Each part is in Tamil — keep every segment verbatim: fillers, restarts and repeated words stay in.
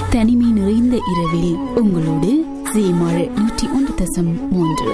தனிமை நிறைந்த இரவில் உங்களோடு சீமாழ் நூற்றி ஒன்று தசம் மூன்று.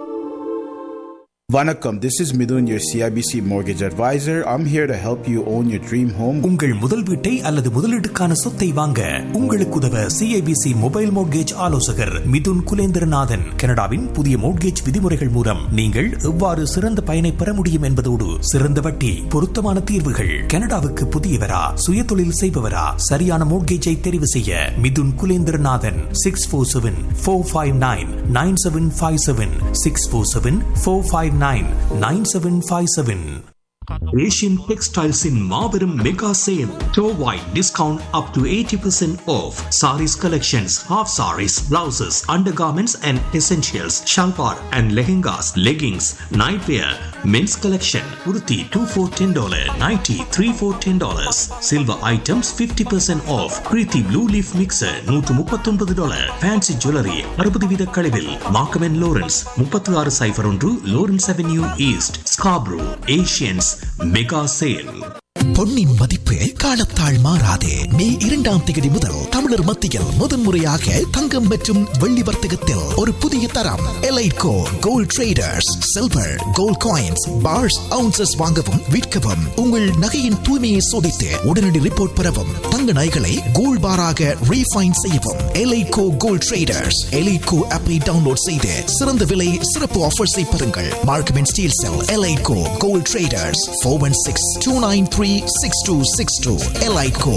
Vanakkam, this is Midun, your C I B C mortgage advisor. I'm here to help you own your dream home. உங்கள் முதல் வீட்டை அல்லது முதலீட்டுக்கான சொத்தை வாங்க உங்களுக்கு உதவ C I B C mobile mortgage ஆலோசகர் மிதுன் குலேந்திரநாதன். கனடாவின் புதிய மோட்கேஜ் விதிமுறைகள் மூலம் நீங்கள் எவ்வாறு சிறந்த பயனை பெற முடியும் என்பதோடு சிறந்த வட்டி, பொருத்தமான தீர்வுகள். கனடாவுக்கு புதியவரா, சுய தொழில் செய்பவரா, சரியான மோட்கேஜை தெரிவு செய்ய Mithun Kulendranathan. Six four seven four five nine nine seven five seven six four seven four five nine nine seven five seven. Asian Textiles in Marverum Mega Sale. Store-wide discount up to eighty percent off. Saris collections, half saris, blouses, undergarments and essentials, shalwar and lehengas, leggings, nightwear, men's collection, kurti two for ten dollars, nighty three for ten dollars. Silver items fifty percent off. Kriti Blue Leaf Mixer one thirty-nine dollars. Fancy jewelry sixty வீத கழிவில். Markham and Lawrence thirty-six oh one Lawrence Avenue East, Scarborough. Asians mega sale. பொன்னின் மதிப்பு காலத்தால் மாறாதே. மே இரண்டாம் தேதி முதல் தமிழர் மத்தியில் முதன்முறையாக தங்கம் மற்றும் வெள்ளி வர்த்தகத்தில் ஒரு புதிய தரம். எலைட்கோ gold traders silver gold coins parse ounces வாங்கவும் விற்கவும், உங்கள் நகையின் தூய்மையை சோதித்து உடனடி ரிப்போர்ட் பெறவும், தங்க நகைகளை கோல்ட் பாராக ரீஃபைன் செய்யவும். எலைட்கோ கோல்ட் ட்ரேடர்ஸ் எலைட்கோ ஆப்பை டவுன்லோட் செய்து சிறந்த விலை சிறப்பு ஆஃபர்ஸை பெறுங்கள். Markham and Steeles sell எலைட்கோ gold traders four one six two nine three six two six two. எலைட்கோ.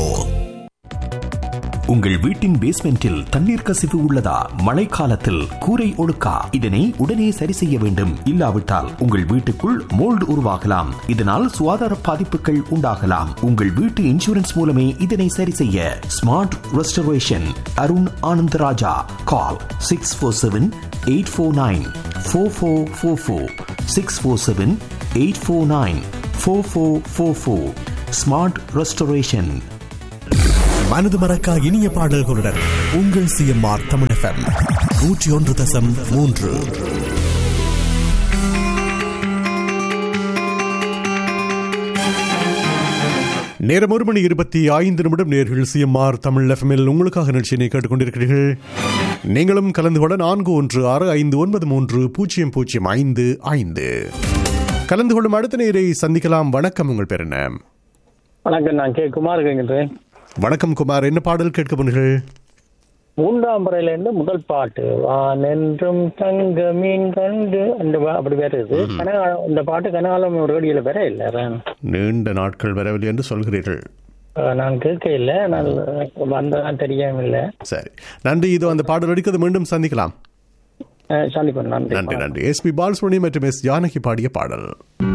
உங்கள் வீட்டின் பேஸ்மெண்டில் தண்ணீர் கசிவு உள்ளதா? மழைக்காலத்தில் கூரை ஒழுக்கா? இதனை உடனே சரி செய்ய வேண்டும். இல்லாவிட்டால் உங்கள் வீட்டுக்குள் மோல்டு உருவாகலாம். இதனால் சுகாதார பாதிப்புகள் உண்டாகலாம். உங்கள் வீட்டு இன்சூரன்ஸ் மூலமே இதனை சரி செய்ய. Smart restoration Arun Anandaraja. கால் six four seven eight four nine four four four four six four seven eight four nine four four four four. Smart restoration. மனது மறக்கா இனிய பாடல்களுடன் உங்கள் சிஎம்ஆர் தமிழ் எஃப்எம் நூற்றி ஒன்று தசம் மூன்று. நேரம் ஒரு மணி இருபத்தி ஐந்து நிமிடம். நேர்கள் சிஎம்ஆர் தமிழ் எஃப்எம்மில் உங்களுக்காக நிகழ்ச்சியினை கேட்டுக்கொண்டிருக்கிறீர்கள். நீங்களும் கலந்து கொள்ள நான்கு ஒன்று ஆறு ஐந்து ஒன்பது மூன்று பூஜ்ஜியம் பூஜ்ஜியம் ஐந்து ஐந்து. கலந்து கொள்ளும் அடுத்த நேரை சந்திக்கலாம். வணக்கம், உங்கள் பேர் என்ன? வணக்கம், நான் கே குமார் கேட்கிறேன். வணக்கம் குமார், என்ன பாடல் கேட்க போனீர்கள்? மூன்றாம் முறையில இருந்து முதல் பாட்டு வானென்றும் தங்க மீன் கண்டு அந்த அப்படி வருது. இந்த பாட்டு கனகாலம் ரேடியோல வர இல்ல, நீண்ட நாட்கள் வரவில்லை என்று சொல்கிறீர்கள். நான் கேட்க இல்லை, நான் வந்ததான் தெரியாம இல்லை. சரி, நன்றி. இதோ அந்த பாடல் அடிக்கிறது. மீண்டும் சந்திக்கலாம். சந்திப்போம். நன்றி நன்றி. எஸ் பி பாலசுப்ரமணியம் மற்றும் எஸ் ஜானகி பாடிய பாடல்.